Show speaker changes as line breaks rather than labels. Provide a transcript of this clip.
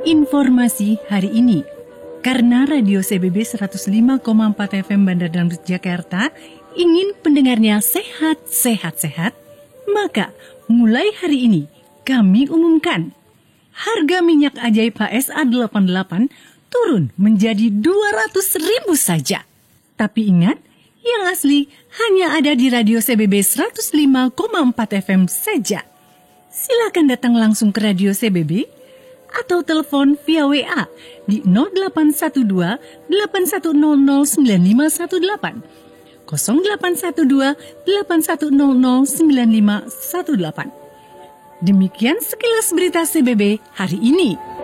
Informasi hari ini. Karena Radio CBB 105,4 FM Bandar Dangdut Jakarta ingin pendengarnya sehat, maka mulai hari ini kami umumkan harga minyak ajaib HSA 88 turun menjadi 200.000 saja. Tapi ingat, yang asli hanya ada di Radio CBB 105,4 FM saja. Silakan datang langsung ke Radio CBB atau telepon via WA di 0812 8100 9518, 0812 8100 9518. Demikian sekilas berita CBB hari ini.